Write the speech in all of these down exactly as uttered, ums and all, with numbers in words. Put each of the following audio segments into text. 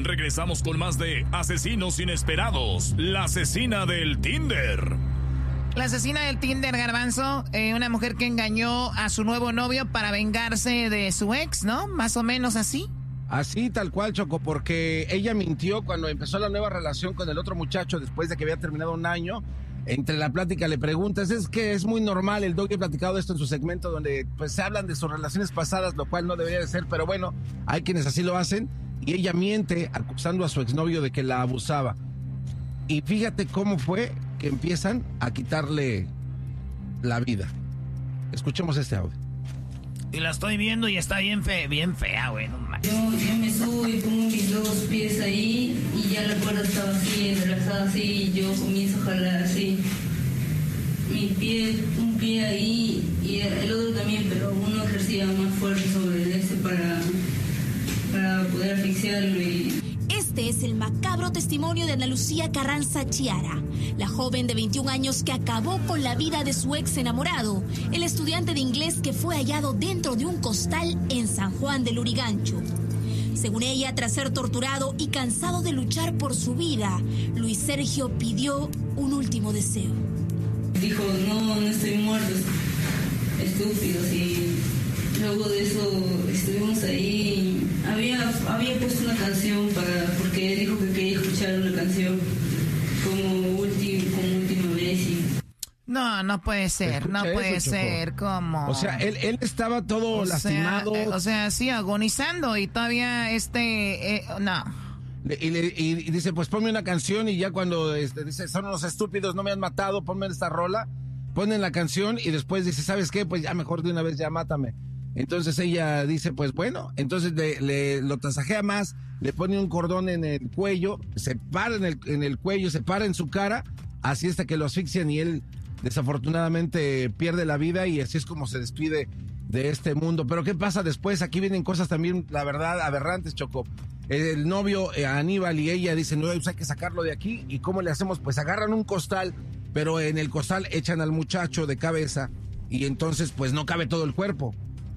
regresamos con más de Asesinos Inesperados, la asesina del Tinder. La asesina del Tinder, Garbanzo, eh, una mujer que engañó a su nuevo novio para vengarse de su ex, ¿no? Más o menos así. Así, tal cual, Choco, porque ella mintió cuando empezó la nueva relación con el otro muchacho después de que había terminado un año. Entre la plática le preguntas, es que es muy normal, el Doggy ha platicado esto en su segmento donde pues se hablan de sus relaciones pasadas, lo cual no debería de ser, pero bueno, hay quienes así lo hacen, y ella miente acusando a su exnovio de que la abusaba. Y fíjate cómo fue que empiezan a quitarle la vida. Escuchemos este audio. Y la estoy viendo y está bien, fe, bien fea, güey. No yo, yo me subo y pongo mis dos pies ahí y ya la cuerda estaba así, enlazada así, y yo comienzo a jalar así. Mi pie, un pie ahí y el otro también, pero uno ejercía más fuerte sobre el este para, para poder asfixiarlo y... Este es el macabro testimonio de Ana Lucía Carranza Chiara, la joven de veintiún años que acabó con la vida de su ex enamorado, el estudiante de inglés que fue hallado dentro de un costal en San Juan del Lurigancho. Según ella, tras ser torturado y cansado de luchar por su vida, Luis Sergio pidió un último deseo. Dijo, no, no estoy muerto, estúpidos, y luego de eso estuvimos ahí. Había, había puesto una canción para, porque él dijo que quería escuchar una canción como, ulti, como última vez. Y... No, no puede ser, no puede eso, ser, ¿cómo? O sea, él, él estaba todo o lastimado. Sea, eh, o sea, sí, agonizando y todavía este, eh, no. Y, le, y, y dice, pues ponme una canción y ya cuando este, dice, son unos estúpidos, no me han matado, ponme esta rola, ponen la canción y después dice, ¿sabes qué? Pues ya mejor de una vez ya mátame. Entonces ella dice, pues bueno, entonces le, le lo tasajea más, le pone un cordón en el cuello, se para en el, en el cuello, se para en su cara, así hasta que lo asfixian y él desafortunadamente pierde la vida y así es como se despide de este mundo. Pero ¿qué pasa después? Aquí vienen cosas también, la verdad, aberrantes, Choco. El novio, eh, Aníbal y ella dicen, no, pues hay que sacarlo de aquí. ¿Y cómo le hacemos? Pues agarran un costal, pero en el costal echan al muchacho de cabeza y entonces pues no cabe todo el cuerpo.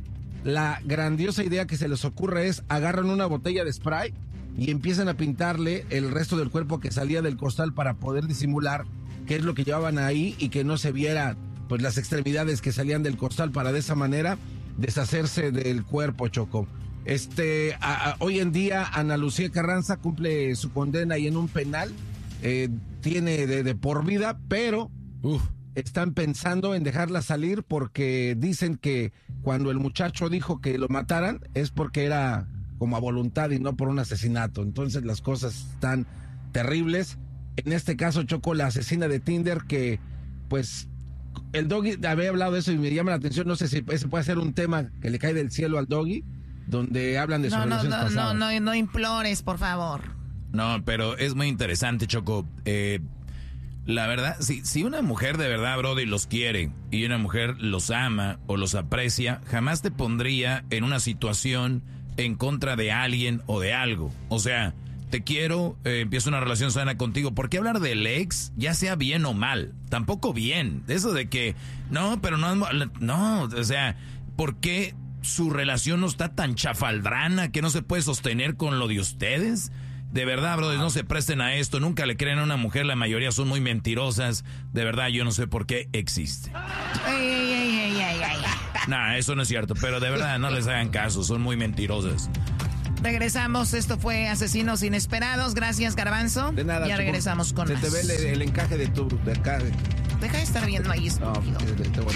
La grandiosa idea que se les ocurre es agarran una botella de spray y empiezan a pintarle el resto del cuerpo que salía del costal para poder disimular qué es lo que llevaban ahí y que no se viera pues las extremidades que salían del costal para de esa manera deshacerse del cuerpo, Choco. Este, a, a, hoy en día Ana Lucía Carranza cumple su condena ahí en un penal, eh, tiene de, de por vida, pero uf, están pensando en dejarla salir porque dicen que cuando el muchacho dijo que lo mataran es porque era como a voluntad y no por un asesinato. Entonces las cosas están terribles. En este caso, Choco, la asesina de Tinder, que pues el Doggy había hablado de eso y me llama la atención, no sé si ese puede ser un tema que le cae del cielo al Doggy, donde hablan de sus no, relaciones no, no, pasadas. No, no, no implores, por favor. No, pero es muy interesante, Choco. Eh, la verdad, si, si una mujer de verdad, Brody, los quiere y una mujer los ama o los aprecia, jamás te pondría en una situación en contra de alguien o de algo. O sea, te quiero, eh, empiezo una relación sana contigo. ¿Por qué hablar del ex, ya sea bien o mal? Tampoco bien. Eso de que, no, pero no, no, o sea, ¿por qué su relación no está tan chafaldrana que no se puede sostener con lo de ustedes? De verdad, brothers, no se presten a esto. Nunca le creen a una mujer. La mayoría son muy mentirosas. De verdad, yo no sé por qué existe. Ay, ay, ay, ay, ay, ay. Nah, eso no es cierto. Pero de verdad, no les hagan caso. Son muy mentirosas. Regresamos. Esto fue Asesinos Inesperados. Gracias, Garbanzo. De nada, ya Choco. regresamos con Se más. te ve el, el encaje de tu... De acá, de... Deja de estar viendo ahí, estúpido. No,